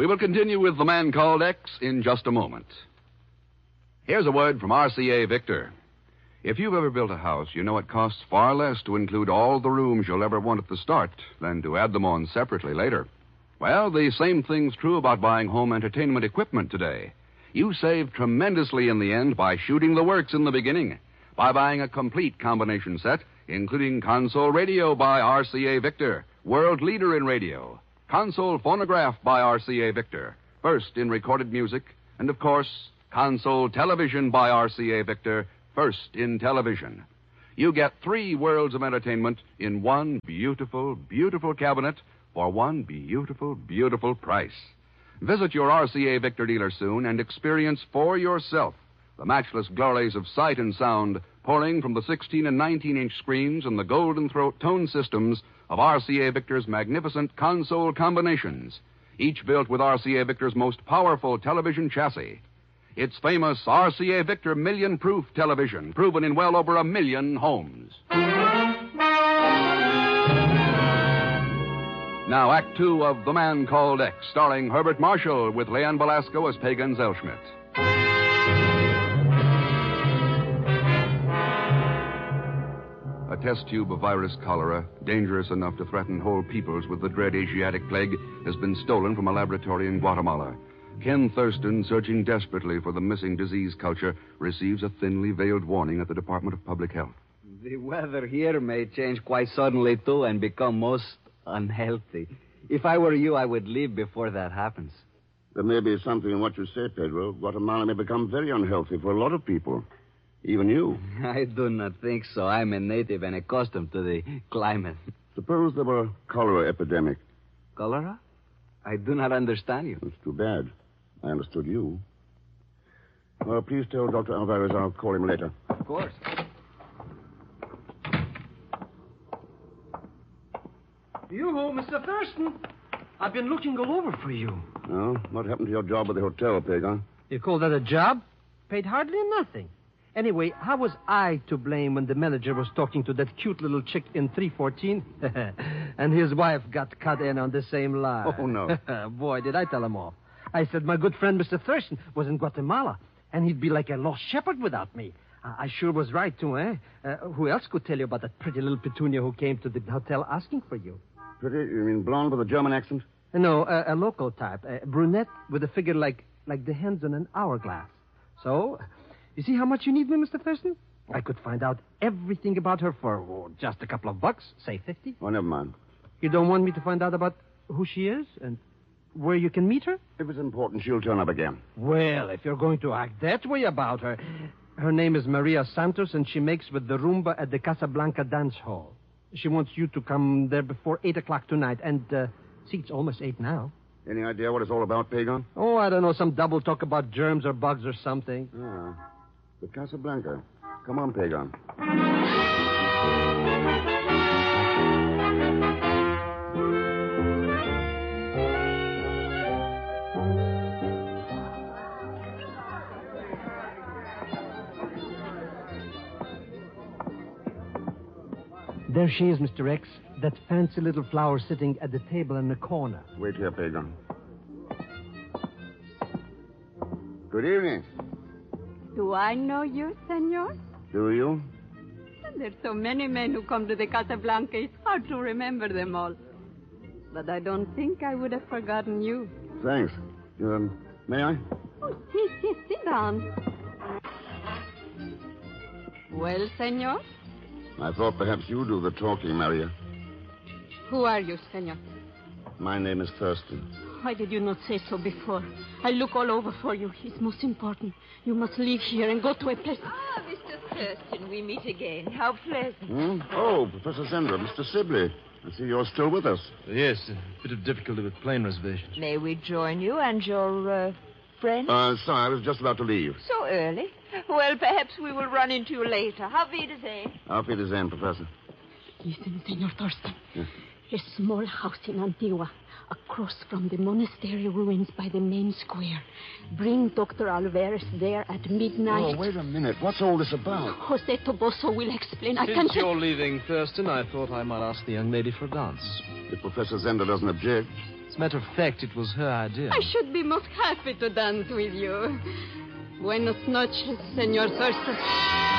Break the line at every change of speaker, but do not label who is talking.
We will continue with The Man Called X in just a moment. Here's a word from RCA Victor. If you've ever built a house, you know it costs far less to include all the rooms you'll ever want at the start than to add them on separately later. Well, the same thing's true about buying home entertainment equipment today. You save tremendously in the end by shooting the works in the beginning, by buying a complete combination set, including console radio by RCA Victor, world leader in radio, console phonograph by RCA Victor, first in recorded music, and of course, console television by RCA Victor, first in television. You get 3 worlds of entertainment in one beautiful, beautiful cabinet for one beautiful, beautiful price. Visit your RCA Victor dealer soon and experience for yourself the matchless glories of sight and sound pouring from the 16 and 19-inch screens and the golden throat tone systems of RCA Victor's magnificent console combinations, each built with RCA Victor's most powerful television chassis. Its famous RCA Victor million-proof television, proven in well over 1 million homes. Now, Act 2 of The Man Called X, starring Herbert Marshall with Leanne Belasco as Pagan Zellschmidt. A test tube of virus cholera, dangerous enough to threaten whole peoples with the dread Asiatic plague, has been stolen from a laboratory in Guatemala. Ken Thurston, searching desperately for the missing disease culture, receives a thinly veiled warning at the Department of Public Health.
The weather here may change quite suddenly, too, and become most unhealthy. If I were you, I would leave before that happens.
There may be something in what you say, Pedro. Guatemala may become very unhealthy for a lot of people. Even you.
I do not think so. I'm a native and accustomed to the climate.
Suppose there were a cholera epidemic.
Cholera? I do not understand you.
It's too bad. I understood you. Well, please tell Dr. Alvarez I'll call him later.
Of course.
You, Mr. Thurston. I've been looking all over for you.
Oh, what happened to your job at the hotel, Pagan?
You call that a job? Paid hardly nothing. Anyway, how was I to blame when the manager was talking to that cute little chick in 314? And his wife got cut in on the same lie.
Oh, no.
Boy, did I tell him off. I said my good friend Mr. Thurston was in Guatemala, and he'd be like a lost shepherd without me. I sure was right, too, eh? Who else could tell you about that pretty little Petunia who came to the hotel asking for you?
Pretty? You mean blonde with a German accent?
No, a local type. A brunette with a figure like the hands on an hourglass. So, you see how much you need me, Mr. Thurston? I could find out everything about her for just a couple of bucks, say 50.
Oh, never mind.
You don't want me to find out about who she is and where you can meet her?
If it's important, she'll turn up again.
Well, if you're going to act that way about her... Her name is Maria Santos, and she makes with the rumba at the Casablanca Dance Hall. She wants you to come there before 8 o'clock tonight, and, see, it's almost 8 now.
Any idea what it's all about, Pagan?
Oh, I don't know, some double talk about germs or bugs or something.
Ah, the Casablanca. Come on, Pagan.
There she is, Mr. X. That fancy little flower sitting at the table in the corner.
Wait here, Pagan. Good evening.
Do I know you, senor?
Do you?
There's so many men who come to the Casablanca, it's hard to remember them all. But I don't think I would have forgotten you.
Thanks. May I?
Oh, sit down. Well, senor?
I thought perhaps you do the talking, Maria.
Who are you, senor?
My name is Thurston.
Why did you not say so before? I look all over for you. It's most important. You must leave here and go to a place...
Ah, Mr. Thurston, we meet again. How pleasant.
Oh, Professor Zender, Mr. Sibley. I see you're still with us.
Yes, a bit of difficulty with plane reservations.
May we join you and your, friend?
Sorry, I was just about to leave.
So early? Well, perhaps we will run into you later. Auf Wiedersehen.
Auf Wiedersehen, Professor.
Listen, Senor Thurston.
Yeah.
A small house in Antigua, across from the monastery ruins by the main square. Bring Dr. Alvarez there at midnight.
Oh, wait a minute. What's all this about?
Jose Toboso will explain.
Since you're leaving, Thurston, I thought I might ask the young lady for a dance.
If Professor Zender doesn't object.
It's Matter of fact, it was her idea.
I should be most happy to dance with you. Buenas noches, Senor Thurston.